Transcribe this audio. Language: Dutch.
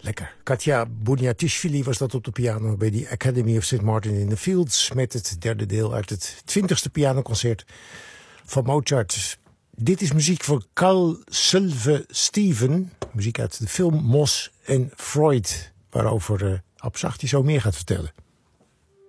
Lekker. Katja Buniatishvili was dat op de piano bij de Academy of St. Martin in the Fields met het derde deel uit het 20e pianoconcert van Mozart. Dit is muziek van Carl Sylve-Steven, muziek uit de film Moss en Freud, waarover Abzagti zo meer gaat vertellen.